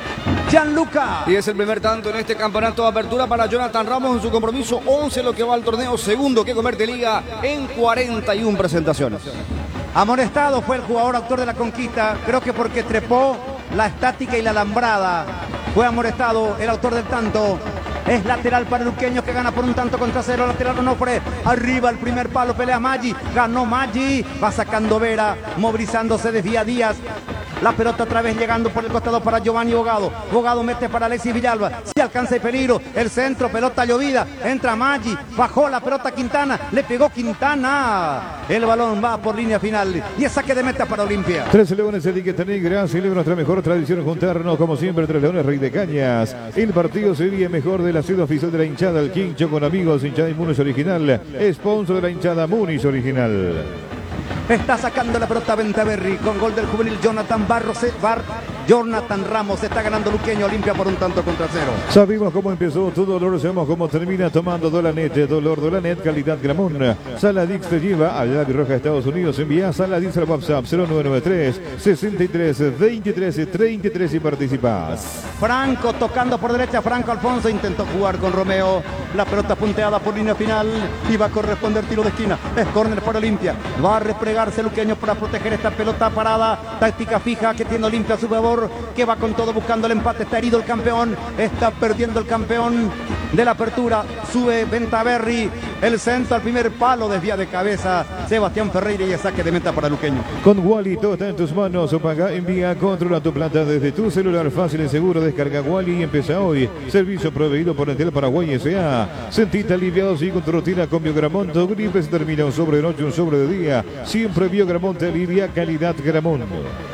Gianluca. Y es el primer tanto en este campeonato de apertura para Jonathan Ramos en su compromiso once, lo que va al torneo, segundo que Convierte Liga en cuarenta y una presentaciones. Amonestado fue el jugador autor de la conquista, creo que porque trepó la estática y la alambrada. Fue amonestado el autor del tanto. Es lateral para el Luqueño, que gana por un tanto contra cero. Lateral Onofre, arriba el primer palo, pelea Maggi, ganó Maggi, va sacando Vera, movilizándose, desvía Díaz. La pelota otra vez llegando por el costado para Giovanni Bogado. Bogado mete para Alexis Villalba. Si alcanza el peligro. El centro, pelota llovida. Entra Maggi. Bajó la pelota Quintana. Le pegó Quintana. El balón va por línea final. Y es saque de meta para Olimpia. Tres Leones, etiqueta negra. Celebra nuestra mejor tradición juntarnos, como siempre, Tres Leones, Rey de Cañas. El partido sería mejor de la ciudad oficial de la hinchada. El Quincho con amigos. Hinchada y Munis original. Sponsor de la hinchada Munis original. Está sacando la pelota Ventaverri con gol del juvenil Jonathan Barros, Bar, Jonathan Ramos. Está ganando Luqueño, Olimpia por un tanto contra cero. Sabemos cómo empezó tu dolor, sabemos cómo termina, tomando Dolanet. Dolor Dolanet, calidad Gramón. Saladix te lleva a la Roja, Estados Unidos. Envía Saladix al WhatsApp cero nueve nueve tres, sesenta y tres, veintitrés, treinta y tres y participás. Franco tocando por derecha, Franco Alfonso intentó jugar con Romeo. La pelota punteada por línea final y va a corresponder tiro de esquina. Es córner para Olimpia. Va a replegarse Luqueño para proteger esta pelota parada. Táctica fija que tiene Olimpia a su favor. Ecuador, que va con todo buscando el empate. Está herido el campeón, está perdiendo el campeón de la apertura. Sube Ventaverri, el centro al primer palo, desvía de cabeza Sebastián Ferreira y el saque de meta para Luqueño. Con Wally todo está en tus manos. O paga, envía, controla tu plata desde tu celular. Fácil y seguro. Descarga Wally y empieza hoy. Servicio proveído por Entel Paraguay S A. Sentite aliviado, sigue con tu rutina con Biogramonte. Tu gripe se termina un sobre de noche, un sobre de día. Siempre Biogramonte alivia, calidad Gramonte.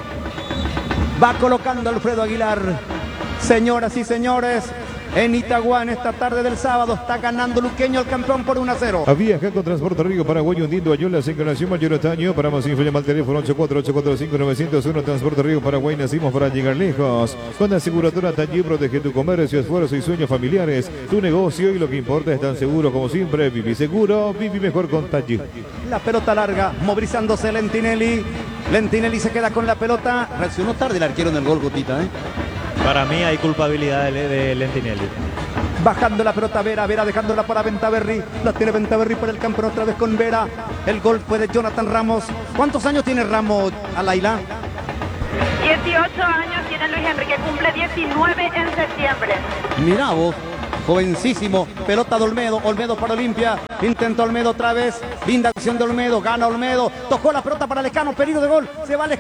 Va colocando Alfredo Aguilar. Señoras y señores, en Itagua, en esta tarde del sábado, está ganando Luqueño al campeón por uno a cero. A viajar con Transporte Río Paraguay, hundiendo Ayola, Encarnación Mayor Otaño. Para más info, llama al teléfono ocho cuatro ocho cuatro cinco nueve cero uno. Transporte Río Paraguay, nacimos para llegar lejos. Con aseguradora Taller, protege tu comercio, esfuerzo y sueños familiares. Tu negocio y lo que importa es tan seguro como siempre. Viví seguro, viví mejor con Taller. La pelota larga, movilizándose Lentinelli. Lentinelli se queda con la pelota. Reaccionó tarde el arquero en el gol, Gotita, ¿eh? Para mí hay culpabilidad de, de Lentinelli. Bajando la pelota Vera, Vera dejándola para Ventaverri. La tiene Ventaverri para el campo otra vez con Vera. El gol fue de Jonathan Ramos. ¿Cuántos años tiene Ramos, Alaila? dieciocho años tiene Luis Enrique, cumple diecinueve en septiembre. Mirá vos, jovencísimo. Pelota de Olmedo, Olmedo para Olimpia. Intenta Olmedo otra vez. Linda acción de Olmedo, gana Olmedo. Tocó la pelota para Lescano, peligro de gol. Se va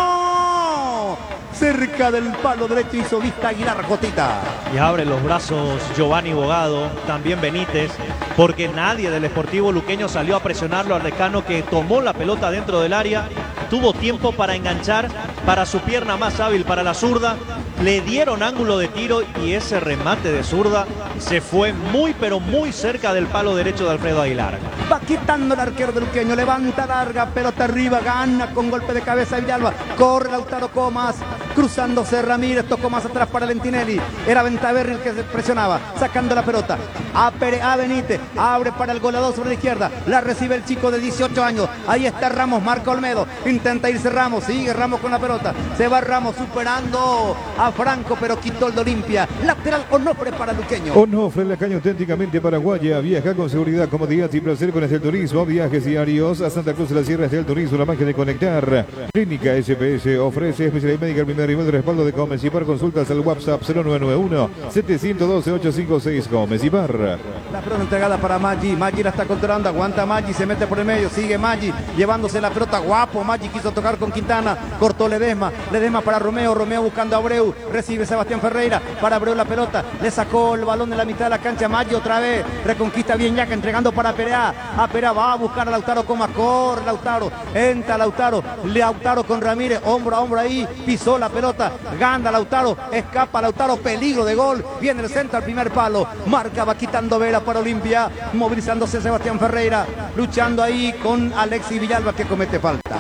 Lescano. Cerca del palo derecho hizo vista Aguilar, Jotita. Y abre los brazos Giovanni Bogado, también Benítez, porque nadie del Sportivo Luqueño salió a presionarlo al Lescano, que tomó la pelota dentro del área, tuvo tiempo para enganchar para su pierna más hábil, para la zurda. Le dieron ángulo de tiro y ese remate de zurda se fue muy pero muy cerca del palo derecho de Alfredo Aguilar. Va quitando el arquero de Luqueño, levanta larga, pelota arriba, gana con golpe de cabeza Villalba, corre Lautaro Comas, cruzándose Ramírez, tocó más atrás para Lentinelli, era Ventaverri el que se presionaba, sacando la pelota, a, Pere, a Benítez, abre para el goleador sobre la izquierda, la recibe el chico de dieciocho años, ahí está Ramos, marca Olmedo, intenta irse Ramos, sigue Ramos con la pelota, se va Ramos superando a Franco, pero quitó el de Olimpia, lateral Onofre para Luqueño. Onofre, la caña auténticamente paraguaya, viaja con seguridad, comodidad y placer con Estel Turismo, viajes diarios a Santa Cruz de la Sierra. Estel Turismo, la magia de conectar. Clínica S P S ofrece especialidad médica al primer nivel de respaldo de Comecipar. Consultas al WhatsApp cero nueve nueve uno, siete uno dos, ocho cinco seis. Comecipar. La pelota entregada para Maggi, Maggi la está controlando, aguanta Maggi, se mete por el medio, sigue Maggi, llevándose la pelota, guapo, Maggi quiso tocar con Quintana, cortó Ledesma, Ledesma para Romeo, Romeo buscando a Abreu, recibe Sebastián Ferreira, para Abreu la pelota, le sacó el balón de la mitad de la cancha, Maggi otra vez, reconquista bien Yaca, entregando para Perea, a Perea va a buscar a Lautaro Comas, corre Lautaro, entra Lautaro, Lautaro con Ramírez, hombro a hombro ahí, pisó la pelota, gana Lautaro, escapa Lautaro, peligro de gol, viene el centro al primer palo, marca, va quitando Vera para Olimpia, movilizándose Sebastián Ferreira, luchando ahí con Alexis Villalba que comete falta.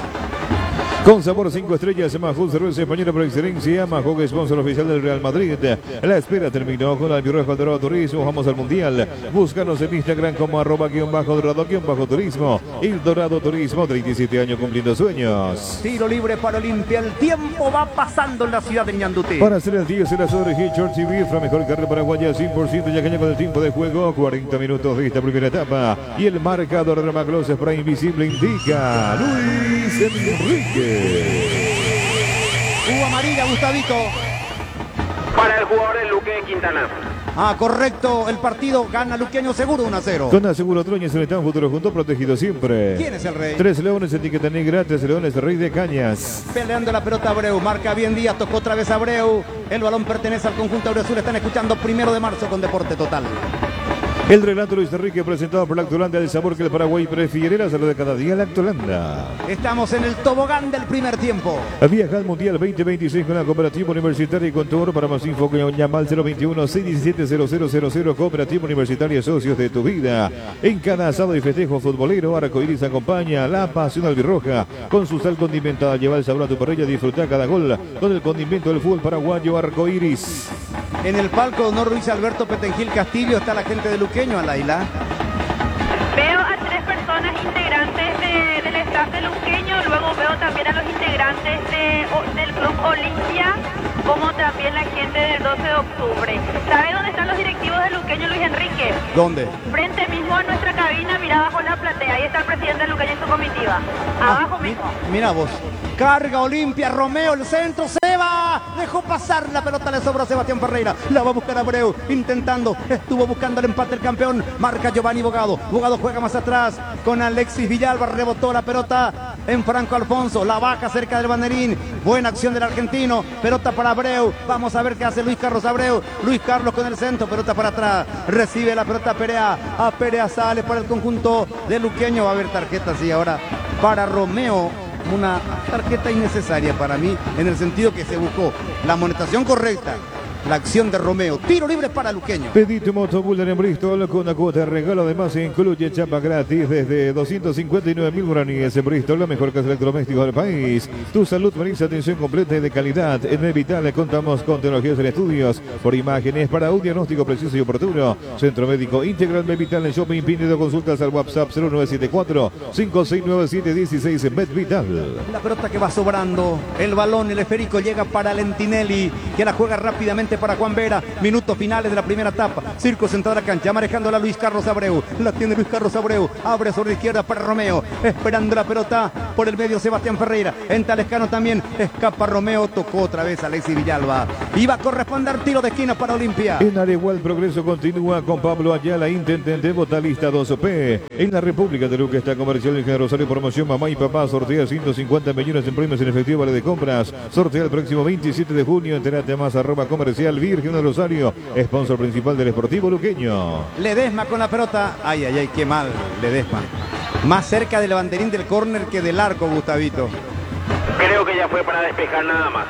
Con sabor cinco estrellas, Majul, cerveza española por excelencia. Majul, sponsor oficial del Real Madrid. La espera terminó con Albirrojo del Dorado Turismo. Vamos al Mundial. Búscanos en Instagram como arroba guión bajo dorado guión bajo turismo. El Dorado Turismo, treinta y siete años cumpliendo sueños. Tiro libre para Olimpia. El tiempo va pasando en la ciudad de Ñandutí. Para hacer el diez en la zona de Short T V, la mejor carrera paraguaya, cien por ciento ya caña con el tiempo de juego. cuarenta minutos de esta primera etapa. Y el marcador de Ramaglos para Invisible indica Luis Enrique. Hubo amarilla, Gustavito. Para el jugador del Luque de Quintana. Ah, correcto, el partido gana Luqueño seguro uno a cero. Con Aseguro Troñez, un están futuro junto, protegido siempre. ¿Quién es el rey? Tres leones, etiqueta negra, tres leones, rey de cañas. Peleando la pelota Abreu, marca bien Díaz, tocó otra vez Abreu. El balón pertenece al conjunto Abreu. Están escuchando Primero de Marzo con Deporte Total. El relato Luis Enrique presentado por Lactolanda, el sabor que el Paraguay prefiere, la salud de cada día, Lactolanda. Estamos en el tobogán del primer tiempo. Viaja al Mundial veinte veintiséis con la Cooperativa Universitaria y Contor. Para más info, llama al cero veintiuno, seiscientos diecisiete, cero cero cero cero. Cooperativa Universitaria, socios de tu vida. En cada asado y festejo futbolero, Arcoiris acompaña la pasión albirroja. Con su sal condimentada, lleva el sabor a tu parrilla, disfruta cada gol con el condimento del fútbol paraguayo, Arcoiris. En el palco de honor Luis Alberto Petengil Castillo está la gente de Luqueño, Alaila. Veo a tres personas integrantes de, del staff de Luqueño, luego veo también a los integrantes de, o, del Club Olimpia, como también la gente del doce de octubre. ¿Sabe dónde están los directivos de Luqueño, Luis Enrique? ¿Dónde? Frente mismo a nuestra cabina, mira bajo la platea, ahí está el presidente de Luqueño y su comitiva. Abajo Ah, mismo. Mira vos. Carga Olimpia, Romeo, el centro, se va. dejó pasar la pelota, le sobró a Sebastián Ferreira, la va a buscar Abreu, intentando, estuvo buscando el empate el campeón, marca Giovanni Bogado, Bogado juega más atrás con Alexis Villalba, rebotó la pelota en Franco Alfonso, la baja cerca del banderín, buena acción del argentino, pelota para Abreu, vamos a ver qué hace Luis Carlos Abreu, Luis Carlos con el centro, pelota para atrás, recibe la pelota Perea, a Perea sale para el conjunto de Luqueño, va a haber tarjeta así ahora para Romeo, una tarjeta innecesaria para mí, en el sentido que se buscó la amonestación correcta, la acción de Romeo, tiro libre para Luqueño. Pedí tu motobuilder en Bristol con una cuota de regalo, además incluye chapa gratis desde doscientos cincuenta y nueve mil guaraníes en Bristol, la mejor casa electrodoméstico del país. Tu salud merece atención completa y de calidad. En Mevital contamos con tecnologías en estudios por imágenes para un diagnóstico preciso y oportuno. Centro Médico Integral Mevital en Shopping Pinedo, consultas al WhatsApp cero nueve siete cuatro, cinco seis nueve siete, uno seis en Mevital. La pelota que va sobrando, el balón, el esférico llega para Lentinelli, que la juega rápidamente para Juan Vera, minutos finales de la primera etapa, Circo central de la cancha, manejándola Luis Carlos Abreu, la tiene Luis Carlos Abreu, abre sobre la izquierda para Romeo, esperando la pelota por el medio Sebastián Ferreira, en Talescano también, escapa Romeo, tocó otra vez Alexis Villalba, iba a corresponder tiro de esquina para Olimpia. En Areguá el progreso continúa con Pablo Ayala, intendente Botalista dos P. En la República de Luque está Comercial Ingenio Rosario, promoción Mamá y Papá, sortea ciento cincuenta millones en premios en efectivo, vale de compras, sortea el próximo veintisiete de junio, entérate más arroba comercial Virgen de Rosario, sponsor principal del Sportivo Luqueño. Ledesma con la pelota, ay, ay, ay, qué mal, Ledesma. Más cerca del banderín del córner que del arco, Gustavito. Creo que ya fue para despejar nada más.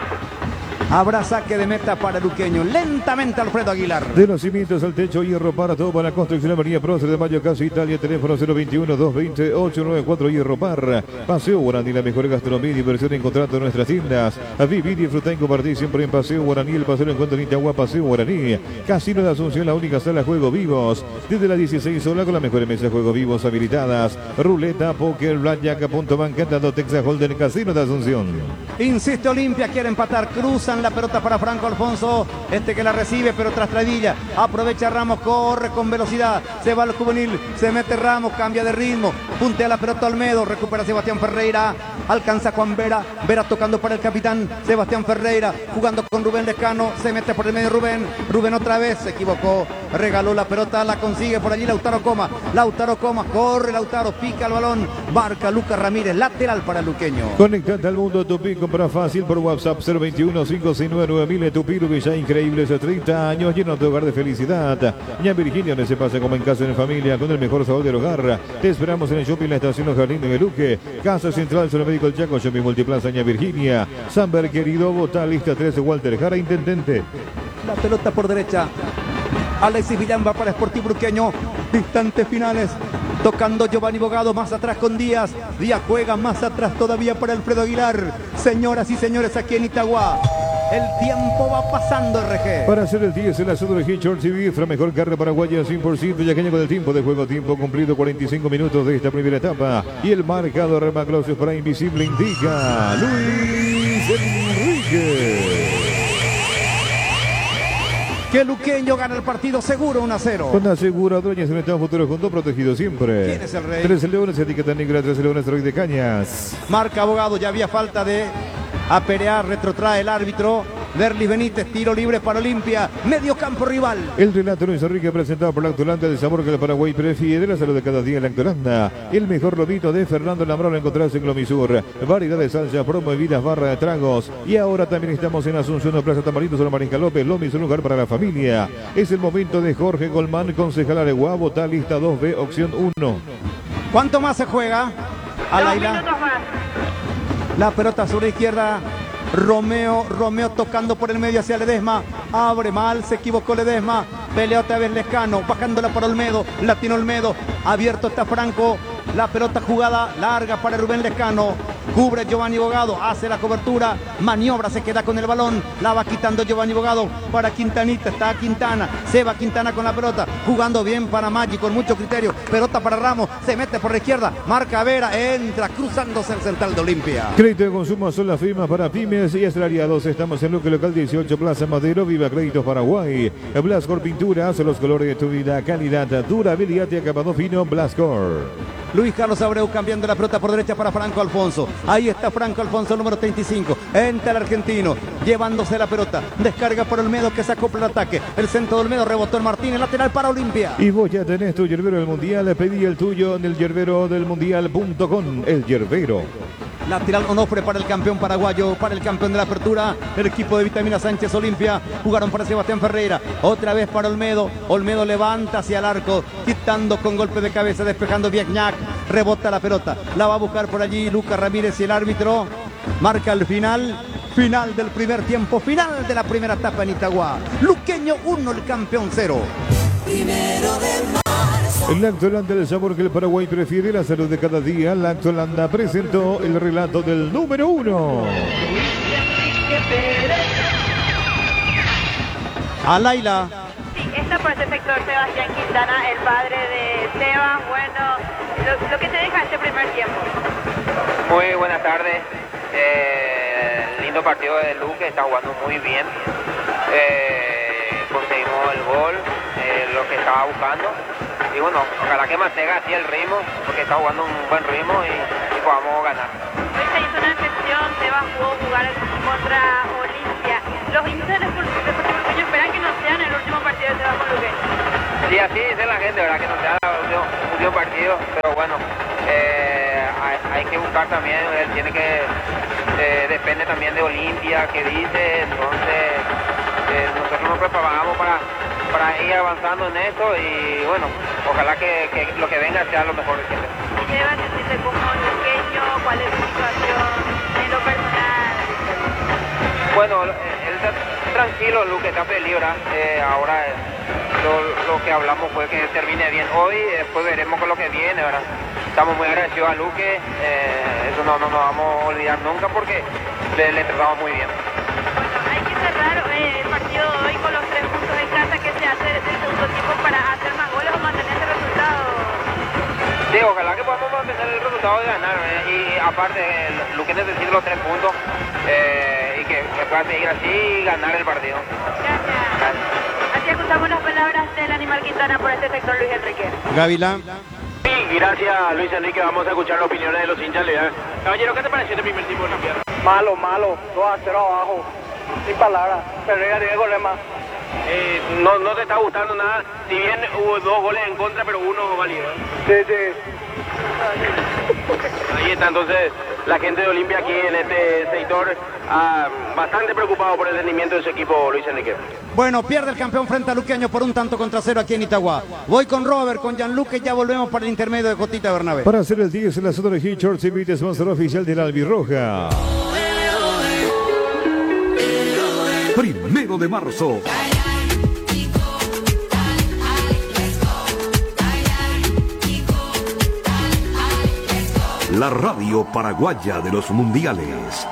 Habrá saque de meta para Luqueño. Lentamente Alfredo Aguilar. De los cimientos al techo, hierro para todo para la construcción. Avenida Prócer de Mayo, Casa Italia. Teléfono cero veintiuno, doscientos veinte, ochocientos noventa y cuatro. Hierro Par. Paseo Guaraní, la mejor gastronomía y diversión en contrato en nuestras tiendas. A vivir, disfrutar y compartir siempre en Paseo Guaraní. El paseo lo encuentra en Itagua, Paseo Guaraní. Casino de Asunción, la única sala Juego Vivos. Desde las dieciséis horas con las mejores mesas de Juego Vivos habilitadas. Ruleta, póker, blackjack, punto banca, dando Texas Holden, Casino de Asunción. Insiste Olimpia, quiere empatar. Cruzan la pelota para Franco Alfonso. Este que la recibe, pero tras tradilla. Aprovecha Ramos, corre con velocidad. Se va al juvenil, se mete Ramos, cambia de ritmo. Puntea la pelota Olmedo, recupera Sebastián Ferreira. Alcanza Juan Vera. Vera tocando para el capitán Sebastián Ferreira. Jugando con Rubén Lescano. Se mete por el medio Rubén. Rubén otra vez se equivocó. Regaló la pelota, la consigue por allí Lautaro Coma. Lautaro Coma, corre Lautaro, pica el balón. Marca Lucas Ramírez, lateral para el luqueño. Conectate al mundo Tupi, compra fácil por WhatsApp cero veintiuno, cinco seis nueve, nueve mil. Tupi, ya increíbles treinta años llenos de hogar de felicidad. Ya Virginia, donde se pasa como en casa, en familia, con el mejor sabor del hogar. Te esperamos en el shopping La Estación Los Jardines de Luque. Casa Central, Centro Médico El Chaco, Shopping Multiplaza, ña Virginia. Samber, querido, vota lista tres, Walter Jara, intendente. La pelota por derecha. Alexis Villalba para Sportivo Luqueño. Instantes finales. Tocando Giovanni Bogado, más atrás con Díaz. Díaz juega más atrás todavía para Alfredo Aguilar. Señoras y señores, aquí en Itagua. El tiempo va pasando, R G. Para hacer el diez, el asunto de Hitchers y Bifra, mejor carne paraguaya cien por ciento yaqueña con el tiempo de juego, tiempo cumplido, cuarenta y cinco minutos de esta primera etapa. Y el marcador Maclosios para Invisible indica Luis Enrique. Que Luqueño gana el partido seguro uno a cero. Con asegura dueñas en estado futuro junto, protegido siempre. ¿Quién es el rey? Tres leones, etiqueta negra, tres leones, Roy de Cañas. Marca Abogado, ya había falta de aperear, retrotrae el árbitro. Derlis Benítez, tiro libre para Olimpia, medio campo rival. El relato Luis Enrique presentado por Lactolanda, de sabor que el Paraguay prefiere, la salud de cada día en Lactolanda. El mejor lomito de Fernando Lambrón lo encontrás en Glomisur. Variedad de salsa, promovidas, barra de tragos. Y ahora también estamos en Asunción, Plaza Tamarindo, Zona Mariscal López. Lomis, un lugar para la familia. Es el momento de Jorge Golmán, concejal Areguá, vota lista dos B, opción uno. ¿Cuánto más se juega? A Dos Laila. minutos más. La pelota sobre la izquierda. Romeo, Romeo tocando por el medio hacia Ledesma. Abre mal, se equivocó Ledesma. Pelea otra vez Lescano, bajándola para Olmedo. La tiene Olmedo. Abierto está Franco. La pelota jugada larga para Rubén Lescano. Cubre Giovanni Bogado, hace la cobertura, maniobra, se queda con el balón, la va quitando Giovanni Bogado para Quintanita, está Quintana, se va Quintana con la pelota, jugando bien para Maggi con mucho criterio, pelota para Ramos, se mete por la izquierda, marca Vera, entra cruzándose el central de Olimpia. Crédito de consumo son las firmas para pymes y asalariados. Estamos en Luque Local dieciocho, Plaza Madero, Viva Créditos Paraguay. Blascor Pinturas, los colores de tu vida, calidad, durabilidad y acabado fino, Blascor. Luis Carlos Abreu cambiando la pelota por derecha para Franco Alfonso. Ahí está Franco Alfonso, número treinta y cinco. Entra el argentino, llevándose la pelota. Descarga por Olmedo que se acopla el ataque. El centro de Olmedo rebotó el Martínez, lateral para Olimpia. Y vos ya tenés tu yerbero del mundial. Pedí el tuyo en el yerbero del mundial punto com. El yerbero. Lateral Onofre para el campeón paraguayo, para el campeón de la apertura, el equipo de Vitamina Sánchez Olimpia. Jugaron para Sebastián Ferreira, otra vez para Olmedo. Olmedo levanta hacia el arco, quitando con golpe de cabeza, despejando Viegnac. Rebota la pelota, la va a buscar por allí Lucas Ramírez y el árbitro marca el final. Final del primer tiempo, final de la primera etapa en Itagua. Luqueño uno, el campeón cero. Primero de marzo. Lactolanda, el sabor que el Paraguay prefiere, la salud de cada día. Lactolanda presentó el relato del número uno. A Laila. Sí, está por ese sector Sebastián Quintana, el padre de Esteban. Bueno, lo, lo que te deja este primer tiempo. Muy buenas tardes. Eh, lindo partido de Luque, está jugando muy bien. Eh, conseguimos el gol, eh, lo que estaba buscando. Y bueno, ojalá que mantenga así el ritmo, porque está jugando un buen ritmo y, y podamos ganar. Hoy se hizo una excepción, Sebas pudo jugar contra Olimpia. Los hinchas del Deportivo Luqueño esperan que no sea en el último partido de Sebas con Luqueño. Sí, así dice la gente, ¿verdad? Que no sea el último, último partido, pero bueno, eh, hay, hay que buscar también, él tiene que, eh, depende también de Olimpia, que dice, entonces eh, nosotros nos preparamos para... para ir avanzando en esto y bueno, ojalá que, que lo que venga sea lo mejor que sea. Lleva sentirse como luqueño, ¿cuál es su situación en lo personal? Bueno, él está tranquilo, Luque está feliz, ¿verdad? Eh, ahora lo, lo que hablamos fue que termine bien hoy, después veremos con lo que viene, ¿verdad? Estamos muy agradecidos a Luque, eh, eso no, no nos vamos a olvidar nunca porque le, le tratamos muy bien. Bueno, hay que cerrar eh, el partido de hoy con los tres puntos en casa. ¿Qué se hace desde el segundo tiempo para hacer más goles o mantener ese resultado? Sí, ojalá que podamos mantener el resultado de ganar, ¿eh? Y aparte, Luque necesita los tres puntos eh, y que, que pueda seguir así y ganar el partido. Gracias. Gracias. Así escuchamos las palabras del Animal Quintana por este sector, Luis Enrique. Gavilán. Sí, gracias Luis Enrique, vamos a escuchar las opiniones de los hinchas. Caballero, ¿qué te pareció este primer tiempo de la pierna? Malo, malo, dos a cero abajo, sin palabras, Ferreira tiene problemas. Eh, no, no te está gustando nada, si bien hubo dos goles en contra, pero uno válido. Sí, sí. Ahí está entonces la gente de Olimpia aquí en este sector, ah, bastante preocupado por el rendimiento de su equipo, Luis Enrique. Bueno, pierde el campeón frente a Luqueño por un tanto contra cero aquí en Itagua. Voy con Robert, con Gianluca y ya volvemos para el intermedio de Cotita Bernabé. Para hacer el diez en la zona de Hitchers, invite sponsor oficial de la Albirroja. Primero de marzo. La radio paraguaya de los mundiales.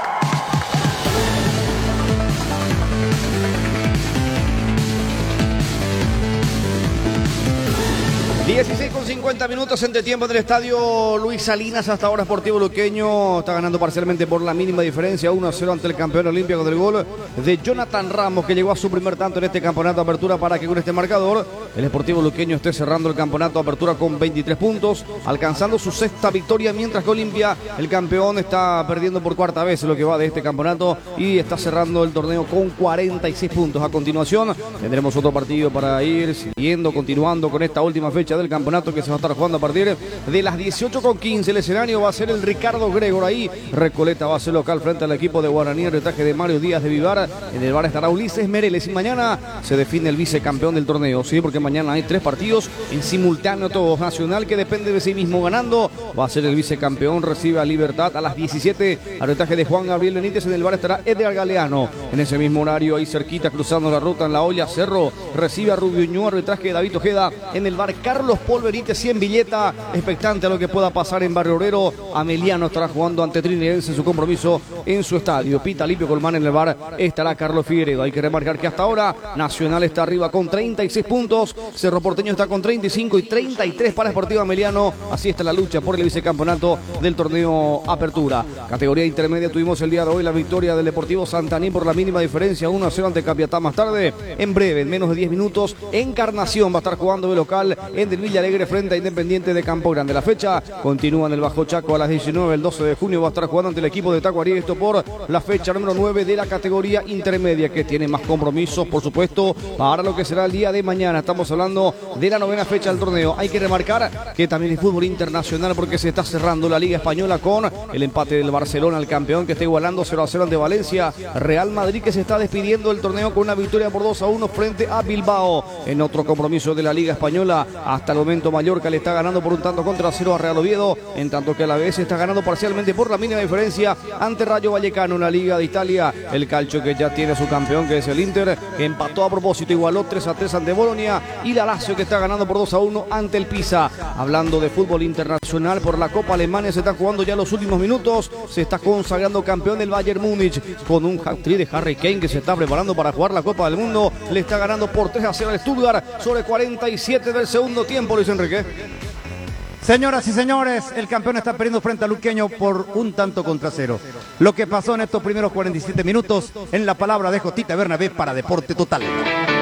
dieciséis con cincuenta minutos entre tiempo del estadio Luis Salinas. Hasta ahora Sportivo Luqueño está ganando parcialmente por la mínima diferencia, uno a cero ante el campeón olímpico del gol de Jonathan Ramos, que llegó a su primer tanto en este campeonato de apertura para que con este marcador el Sportivo Luqueño esté cerrando el campeonato de apertura con veintitrés puntos, alcanzando su sexta victoria, mientras que Olimpia, el campeón, está perdiendo por cuarta vez lo que va de este campeonato y está cerrando el torneo con cuarenta y seis puntos. A continuación tendremos otro partido para ir siguiendo, continuando con esta última fecha del campeonato que se va a estar jugando a partir de las dieciocho con quince. El escenario va a ser el Ricardo Gregor, ahí Recoleta va a ser local frente al equipo de Guaraní, el retaje de Mario Díaz de Vivar. En el bar estará Ulises Mereles y mañana se define el vicecampeón del torneo, sí, porque mañana hay tres partidos en simultáneo todos. Nacional, que depende de sí mismo ganando, va a ser el vicecampeón, recibe a Libertad a las diecisiete, arbitraje de Juan Gabriel Benítez. En el bar estará Edgar Galeano, en ese mismo horario ahí cerquita, cruzando la ruta en la olla, Cerro recibe a Rubio Ñu, arbitraje de David Ojeda. En el bar Carlos Polverite, cien Villeta, expectante a lo que pueda pasar en Barrio Obrero. Ameliano estará jugando ante Trinidad en su compromiso en su estadio. Pita Limpio Colmán. En el bar estará Carlos Figueredo. Hay que remarcar que hasta ahora Nacional está arriba con treinta y seis puntos, Cerro Porteño está con treinta y cinco y treinta y tres para Sportivo Ameliano. Así está la lucha por el vicecampeonato del torneo Apertura. Categoría intermedia tuvimos el día de hoy la victoria del Deportivo Santaní por la mínima diferencia, uno a cero ante Capiatá. Más tarde, en breve, en menos de diez minutos, Encarnación va a estar jugando de local en del Villalegre frente a Independiente de Campo Grande. La fecha continúa en el Bajo Chaco a las diecinueve, el doce de junio va a estar jugando ante el equipo de Tacuarí, esto por la fecha número nueve de la categoría intermedia, que tiene más compromisos, por supuesto, para lo que será el día de mañana. Estamos hablando de la novena fecha del torneo. Hay que remarcar que también es fútbol internacional porque se está cerrando la Liga Española con el empate del Barcelona, el campeón, que está igualando cero a cero ante Valencia. Real Madrid, que se está despidiendo del torneo con una victoria por dos a uno frente a Bilbao. En otro compromiso de la Liga Española, hasta el momento Mallorca le está ganando por un tanto contra cero a Real Oviedo, en tanto que a la vez está ganando parcialmente por la mínima diferencia ante Rayo Vallecano. Una Liga de Italia, el calcio que ya tiene su campeón, que es el Inter, que empató a propósito, igualó tres a tres ante Bolonia, y la Lazio, que está ganando por dos a uno ante el Pisa. Hablando de fútbol internacional, por la Copa Alemania se está jugando ya los últimos minutos, se está consagrando campeón del Bayern Múnich con un hat-trick de Harry Kane, que se está preparando para jugar la Copa del Mundo. Le está ganando por tres a cero al Stuttgart sobre cuarenta y siete del segundo tiempo, Luis Enrique. Señoras y señores, el campeón está perdiendo frente a Luqueño por un tanto contra cero. Lo que pasó en estos primeros cuarenta y siete minutos, en la palabra de Jotita Bernabé para Deporte Total.